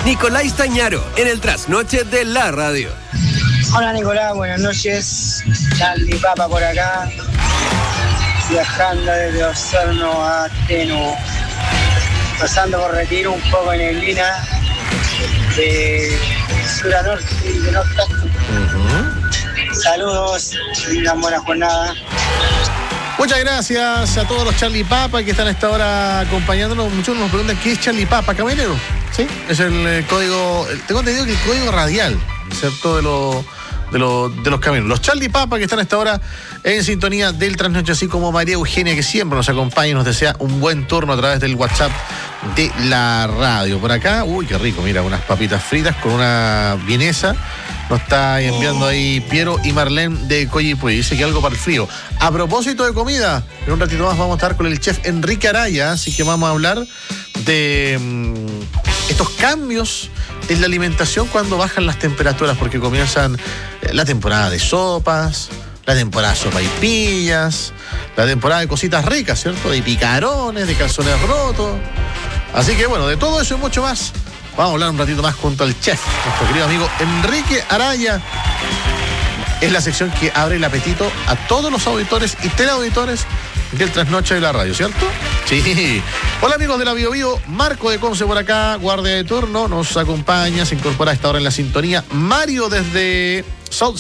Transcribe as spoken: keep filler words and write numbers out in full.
Nicolás Tañaro, en el trasnoche de la radio. Hola Nicolás, buenas noches. Charlie Papa por acá, viajando desde Osorno a Teno, pasando por Retiro, un poco en Neblina, de sur a norte y de norte a sur. Uh-huh. Saludos y una buena jornada. Muchas gracias a todos los Charlie Papa que están a esta hora acompañándonos. Muchos nos preguntan qué es Charlie Papa, camionero. Sí, es el, el código, tengo entendido que el código radial, ¿cierto? De los de los de los camioneros. Los Charlie Papa que están a esta hora en sintonía del trasnoche, así como María Eugenia, que siempre nos acompaña y nos desea un buen turno a través del WhatsApp de la radio. Por acá, uy, qué rico, mira, unas papitas fritas con una vienesa. Nos está enviando ahí Piero y Marlene de Coyipulli. Dice que algo para el frío. A propósito de comida, en un ratito más vamos a estar con el chef Enrique Araya, así que vamos a hablar de mmm, estos cambios en la alimentación cuando bajan las temperaturas, porque comienzan la temporada de sopas, la temporada de sopaipillas, la temporada de cositas ricas, ¿cierto? De picarones, de calzones rotos. Así que bueno, de todo eso y mucho más vamos a hablar un ratito más junto al chef, nuestro querido amigo Enrique Araya. Es la sección que abre el apetito a todos los auditores y teleauditores del trasnoche de la radio, ¿cierto? Sí. Hola amigos de la Bio Bio, Marco de Conce por acá, guardia de turno, nos acompaña, se incorpora a esta hora en la sintonía. Mario desde South